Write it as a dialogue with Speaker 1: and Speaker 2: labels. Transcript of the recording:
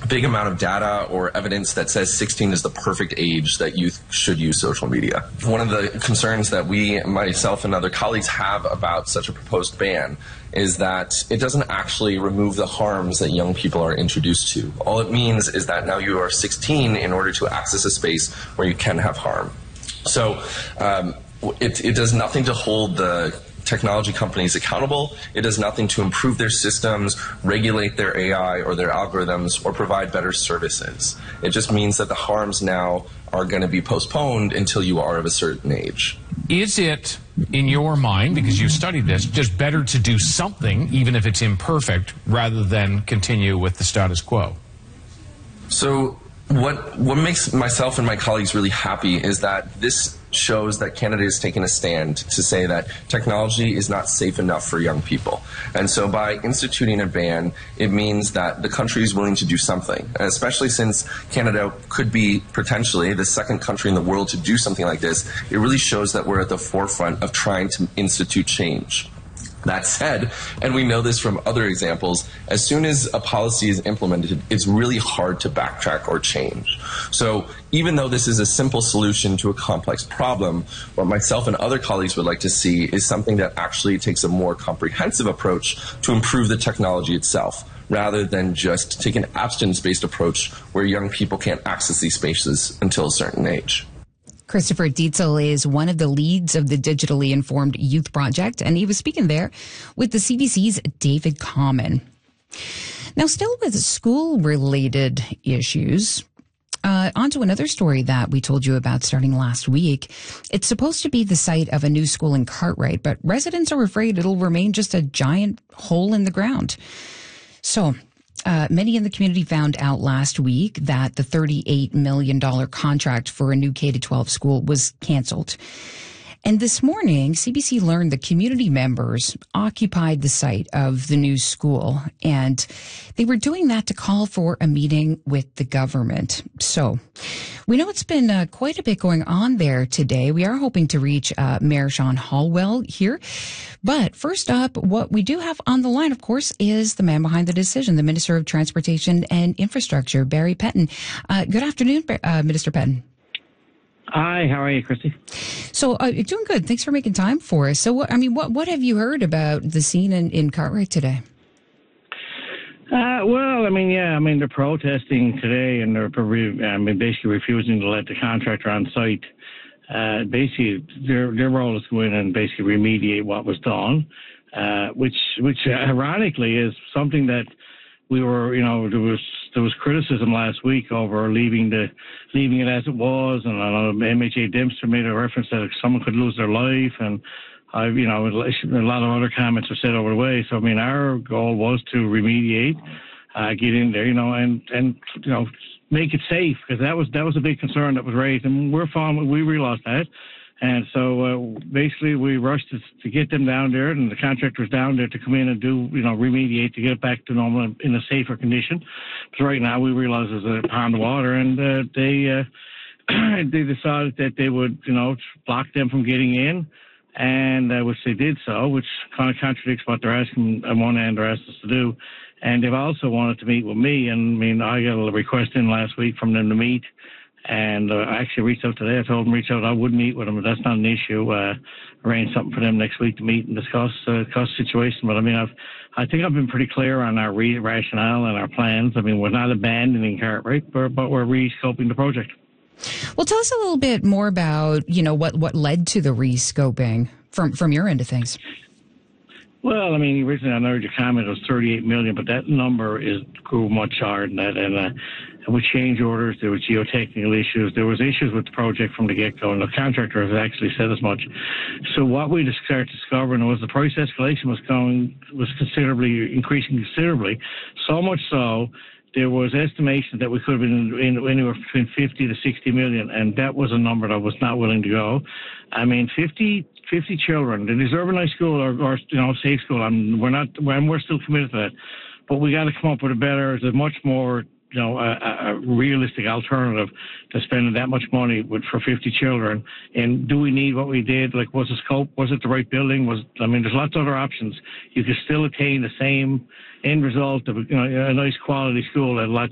Speaker 1: big amount of data or evidence that says 16 is the perfect age that youth should use social media. One of the concerns that myself and other colleagues have about such a proposed ban is that it doesn't actually remove the harms that young people are introduced to. All it means is that now you are 16 in order to access a space where you can have harm. So it does nothing to hold the technology companies accountable. It does nothing to improve their systems, regulate their AI or their algorithms, or provide better services. It just means that the harms now are going to be postponed until you are of a certain age.
Speaker 2: Is it, in your mind, because you've studied this, just better to do something, even if it's imperfect, rather than continue with the status quo?
Speaker 1: So what makes myself and my colleagues really happy is that this shows that Canada is taking a stand to say that technology is not safe enough for young people. And so by instituting a ban, it means that the country is willing to do something, and especially since Canada could be potentially the second country in the world to do something like this. It really shows that we're at the forefront of trying to institute change. That said, and we know this from other examples, as soon as a policy is implemented, it's really hard to backtrack or change. So even though this is a simple solution to a complex problem, what myself and other colleagues would like to see is something that actually takes a more comprehensive approach to improve the technology itself, rather than just take an abstinence-based approach where young people can't access these spaces until a certain age.
Speaker 3: Christopher Dietzel is one of the leads of the Digitally Informed Youth Project, and he was speaking there with the CBC's David Common. Now, still with school-related issues, on to another story that we told you about starting last week. It's supposed to be the site of a new school in Cartwright, but residents are afraid it'll remain just a giant hole in the ground. So many in the community found out last week that the $38 million contract for a new K-12 school was canceled. And this morning, CBC learned the community members occupied the site of the new school, and they were doing that to call for a meeting with the government. So we know it's been quite a bit going on there today. We are hoping to reach Mayor Sean Hallwell here. But first up, what we do have on the line, of course, is the man behind the decision, the Minister of Transportation and Infrastructure, Barry Pettin. Good afternoon, Minister Pettin.
Speaker 4: Hi, how are you, Christy?
Speaker 3: So, doing good. Thanks for making time for us. So, what have you heard about the scene in Cartwright today?
Speaker 4: They're protesting today, and they're basically refusing to let the contractor on site. Basically, their role is to go in and basically remediate what was done, which ironically is something that we were, there was criticism last week over leaving it as it was, and I know MHA Dempster made a reference that someone could lose their life, and a lot of other comments were said over the way. So our goal was to remediate, get in there, and make it safe, because that was a big concern that was raised, and we realized that. And so basically we rushed to get them down there, and the contractors down there to come in and do, remediate to get it back to normal in a safer condition. But right now we realize there's a pond of water, and they decided that they would, block them from getting in, and which they did so, which kind of contradicts what they're asking on one end, they're asked us to do. And they've also wanted to meet with me, and I got a request in last week from them to meet. And I actually reached out today. I told them I would meet with them, but that's not an issue. Arrange something for them next week to meet and discuss the situation. But I think I've been pretty clear on our rationale and our plans. We're not abandoning Cartwright, but we're rescoping the project.
Speaker 3: Well, tell us a little bit more about what led to the rescoping from your end of things.
Speaker 4: Well, originally I know your comment was $38 million, but that number grew much higher than that. And with change orders, there were geotechnical issues. There was issues with the project from the get-go, and the contractor has actually said as much. So what we started discovering was the price escalation was increasing considerably, so much so there was estimations that we could have been in anywhere between 50 to 60 million, and that was a number that I was not willing to go. 50 children, the Deserving School or safe school, we're still committed to that. But we got to come up with a much more, a realistic alternative to spending that much money for 50 children. And do we need what we did? Was the scope, was it the right building? There's lots of other options. You could still attain the same end result of a nice quality school at a lot